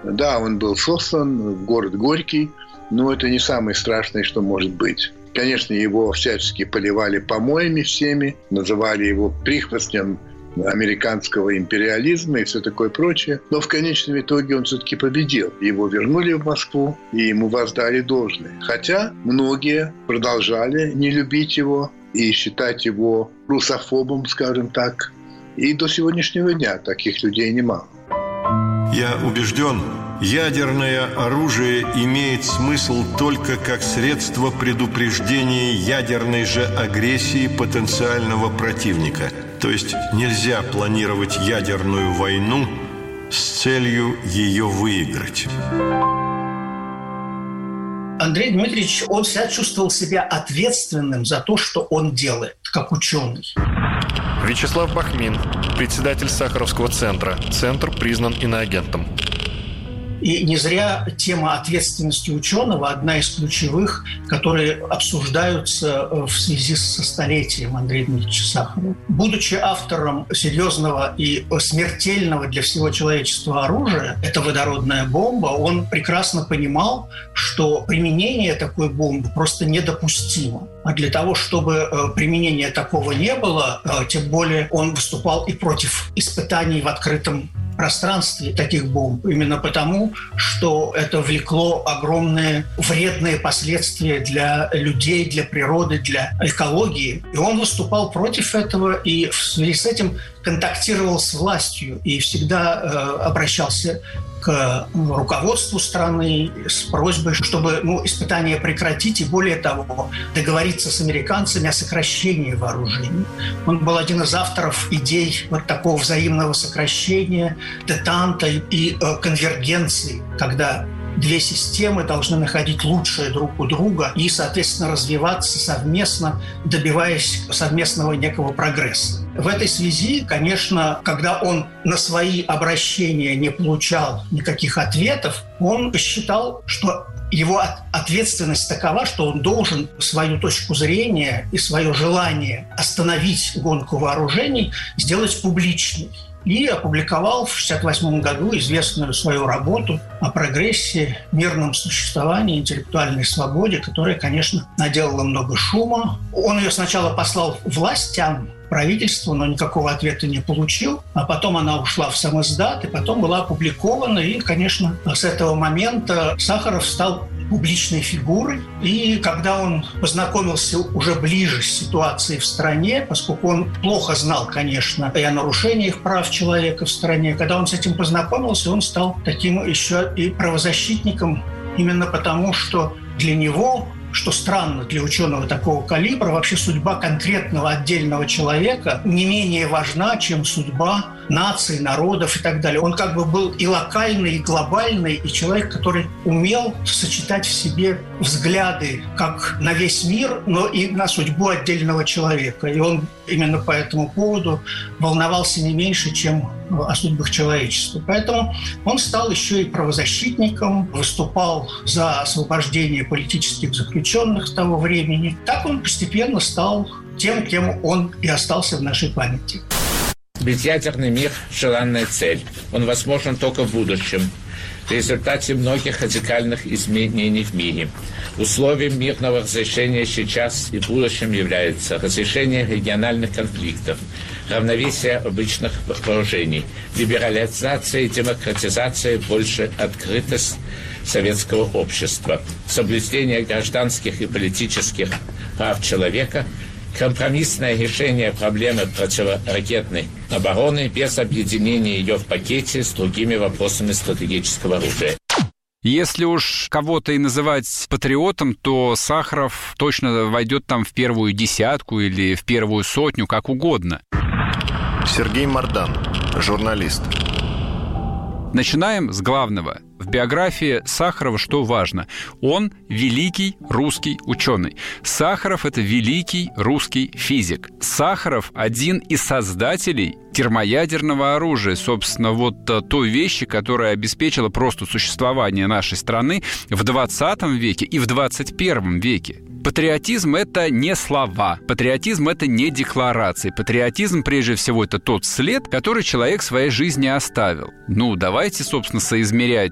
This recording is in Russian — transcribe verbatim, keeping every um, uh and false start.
Да, он был сослан в город Горький, но это не самое страшное, что может быть. Конечно, его всячески поливали помоями всеми, называли его прихвостнем американского империализма и все такое прочее. Но в конечном итоге он все-таки победил. Его вернули в Москву, и ему воздали должное. Хотя многие продолжали не любить его и считать его русофобом, скажем так. И до сегодняшнего дня таких людей немало. Я убежден, ядерное оружие имеет смысл только как средство предупреждения ядерной же агрессии потенциального противника. То есть нельзя планировать ядерную войну с целью ее выиграть. Андрей Дмитриевич, он всегда чувствовал себя ответственным за то, что он делает, как ученый. Вячеслав Бахмин, председатель Сахаровского центра. Центр признан иноагентом. И не зря тема ответственности ученого одна из ключевых, которые обсуждаются в связи со столетием Андрея Дмитриевича Сахарова. Будучи автором серьезного и смертельного для всего человечества оружия, это водородная бомба, он прекрасно понимал, что применение такой бомбы просто недопустимо. А для того, чтобы применения такого не было, тем более он выступал и против испытаний в открытом пространстве таких бомб. Именно потому, что это влекло огромные вредные последствия для людей, для природы, для экологии. И он выступал против этого и в связи с этим контактировал с властью и всегда э, обращался к руководству страны с просьбой, чтобы ну, испытания прекратить и, более того, договориться с американцами о сокращении вооружений. Он был один из авторов идей вот такого взаимного сокращения, детанта и э, конвергенции, когда две системы должны находить лучшее друг у друга и, соответственно, развиваться совместно, добиваясь совместного некого прогресса. В этой связи, конечно, когда он на свои обращения не получал никаких ответов, он считал, что его ответственность такова, что он должен свою точку зрения и свое желание остановить гонку вооружений сделать публичной. И опубликовал в шестьдесят восьмом году известную свою работу о прогрессе, мирном существовании, интеллектуальной свободе, которая, конечно, наделала много шума. Он ее сначала послал властям, правительству, но никакого ответа не получил. А потом она ушла в самиздат, и потом была опубликована. И, конечно, с этого момента Сахаров стал публичной фигурой. И когда он познакомился уже ближе с ситуацией в стране, поскольку он плохо знал, конечно, и о нарушениях прав человека в стране, когда он с этим познакомился, он стал таким еще и правозащитником, именно потому, что для него, что странно для ученого такого калибра, вообще судьба конкретного отдельного человека не менее важна, чем судьба наций, народов и так далее. Он как бы был и локальный, и глобальный, и человек, который умел сочетать в себе взгляды как на весь мир, но и на судьбу отдельного человека. И он именно по этому поводу волновался не меньше, чем о судьбах человечества. Поэтому он стал еще и правозащитником, выступал за освобождение политических заключенных того времени. Так он постепенно стал тем, кем он и остался в нашей памяти. Безъядерный мир – желанная цель. Он возможен только в будущем, в результате многих радикальных изменений в мире. Условием мирного разрешения сейчас и в будущем является разрешение региональных конфликтов, равновесие обычных вооружений, либерализация и демократизация, больше открытость советского общества, соблюдение гражданских и политических прав человека, компромиссное решение проблемы противоракетной обороны без объединения ее в пакете с другими вопросами стратегического оружия. Если уж кого-то и называть патриотом, то Сахаров точно войдет там в первую десятку или в первую сотню, как угодно. Сергей Мардан, журналист. Начинаем с главного. В биографии Сахарова что важно? Он великий русский ученый. Сахаров – это великий русский физик. Сахаров – один из создателей термоядерного оружия. Собственно, вот той вещи, которая обеспечила просто существование нашей страны в двадцатом веке и в двадцать первом веке. Патриотизм – это не слова. Патриотизм – это не декларации. Патриотизм, прежде всего, это тот след, который человек в своей жизни оставил. Ну, давайте, собственно, соизмерять